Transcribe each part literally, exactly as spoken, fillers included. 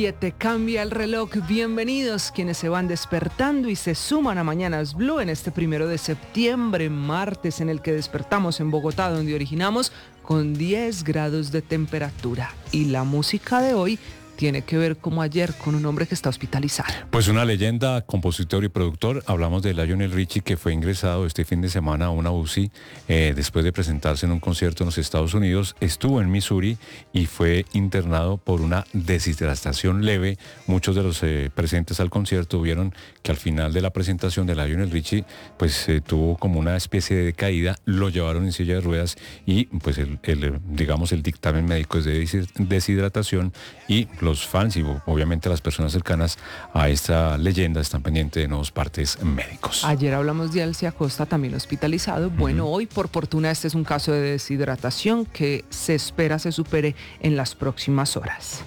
Te cambia el reloj. Bienvenidos quienes se van despertando y se suman a Mañanas Blue en este primero de septiembre, martes en el que despertamos en Bogotá, donde originamos con diez grados de temperatura. Y la música de hoy tiene que ver como ayer con un hombre que está hospitalizado. Pues una leyenda, compositor y productor. Hablamos de Lionel Richie, que fue ingresado este fin de semana a una U C I eh, después de presentarse en un concierto en los Estados Unidos. Estuvo en Missouri y fue internado por una deshidratación leve. Muchos de los eh, presentes al concierto vieron que al final de la presentación de Lionel Richie pues eh, tuvo como una especie de caída. Lo llevaron en silla de ruedas y pues el, el digamos el dictamen médico es de deshidratación, y los Los fans y obviamente las personas cercanas a esta leyenda están pendientes de nuevos partes médicos. Ayer hablamos de Alcia Acosta, también hospitalizado. Bueno, uh-huh. Hoy por fortuna este es un caso de deshidratación que se espera se supere en las próximas horas.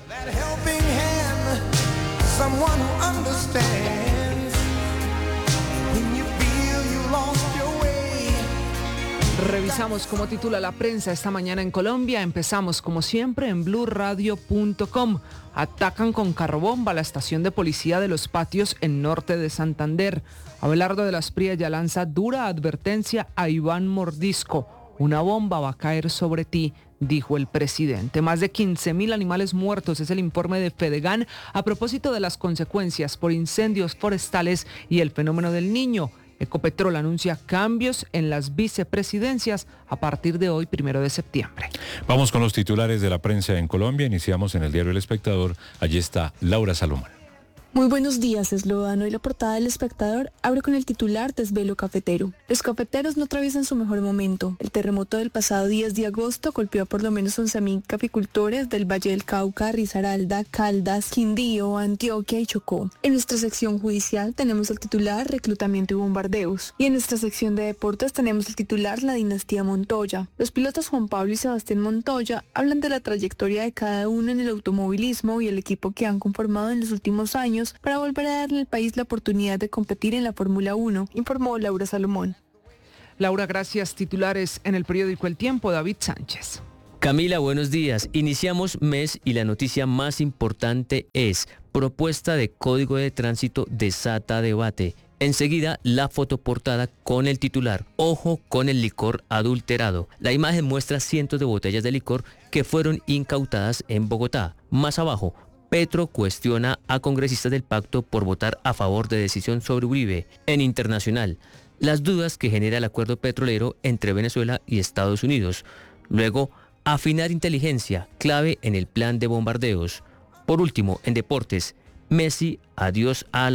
Revisamos cómo titula la prensa esta mañana en Colombia. Empezamos como siempre en blue radio punto com. Atacan con carrobomba la estación de policía de Los Patios en norte de Santander. Abelardo de las Priella lanza dura advertencia a Iván Mordisco. Una bomba va a caer sobre ti, dijo el presidente. Más de quince mil animales muertos es el informe de Fedegan a propósito de las consecuencias por incendios forestales y el fenómeno del Niño. Ecopetrol anuncia cambios en las vicepresidencias a partir de hoy, primero de septiembre. Vamos con los titulares de la prensa en Colombia. Iniciamos en el diario El Espectador. Allí está Laura Salomón. Muy buenos días, Eslovano. Y la portada del Espectador abre con el titular Desvelo cafetero. Los cafeteros no atraviesan su mejor momento. El terremoto del pasado diez de agosto golpeó a por lo menos once mil caficultores del Valle del Cauca, Risaralda, Caldas, Quindío, Antioquia y Chocó. En nuestra sección judicial tenemos el titular Reclutamiento y bombardeos. Y en nuestra sección de deportes tenemos el titular La dinastía Montoya. Los pilotos Juan Pablo y Sebastián Montoya hablan de la trayectoria de cada uno en el automovilismo y el equipo que han conformado en los últimos años para volver a darle al país la oportunidad de competir en la Fórmula uno, informó Laura Salomón. Laura, gracias. Titulares en el periódico El Tiempo, David Sánchez. Camila, buenos días. Iniciamos mes y la noticia más importante es: propuesta de Código de Tránsito desata debate. Enseguida, la fotoportada con el titular: Ojo con el licor adulterado. La imagen muestra cientos de botellas de licor que fueron incautadas en Bogotá. Más abajo, Petro cuestiona a congresistas del pacto por votar a favor de decisión sobre Uribe. En internacional, las dudas que genera el acuerdo petrolero entre Venezuela y Estados Unidos. Luego, afinar inteligencia, clave en el plan de bombardeos. Por último, en deportes, Messi, adiós a la